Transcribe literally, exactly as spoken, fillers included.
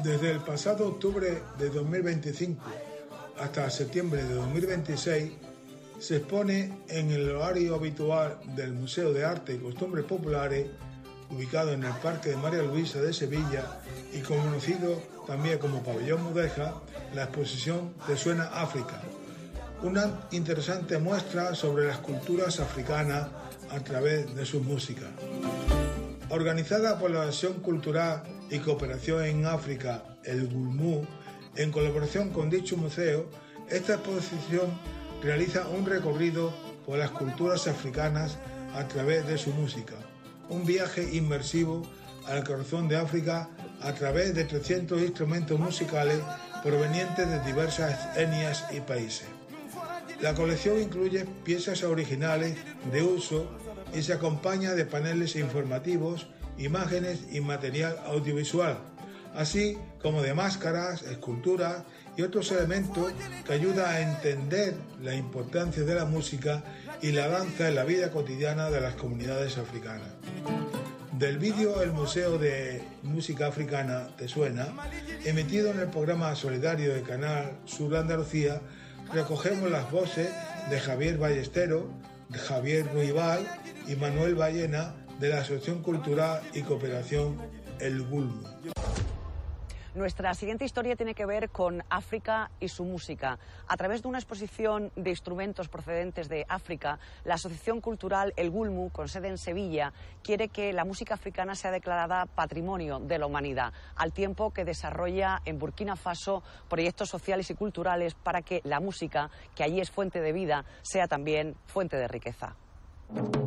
Desde el pasado octubre de dos mil veinticinco hasta septiembre de dos mil veintiséis se expone en el horario habitual del Museo de Arte y Costumbres Populares, ubicado en el Parque de María Luisa de Sevilla y conocido también como Pabellón Mudéjar, la exposición Te Suena África, una interesante muestra sobre las culturas africanas a través de sus músicas. Organizada por la Asociación Cultural y Cooperación en África, el GULMU, en colaboración con dicho museo, esta exposición realiza un recorrido por las culturas africanas a través de su música, un viaje inmersivo al corazón de África a través de trescientos instrumentos musicales provenientes de diversas etnias y países. La colección incluye piezas originales de uso y se acompaña de paneles informativos, imágenes y material audiovisual, así como de máscaras, esculturas y otros elementos que ayudan a entender la importancia de la música y la danza en la vida cotidiana de las comunidades africanas. Del vídeo El Museo de Música Africana Te Suena, emitido en el programa solidario de Canal Sur Andalucía, recogemos las voces de Javier Ballestero, de Javier Ruibal y Manuel Ballena de la Asociación Cultural y Cooperación El GULMU. Nuestra siguiente historia tiene que ver con África y su música. A través de una exposición de instrumentos procedentes de África, la Asociación Cultural El GULMU, con sede en Sevilla, quiere que la música africana sea declarada Patrimonio de la Humanidad, al tiempo que desarrolla en Burkina Faso proyectos sociales y culturales para que la música, que allí es fuente de vida, sea también fuente de riqueza.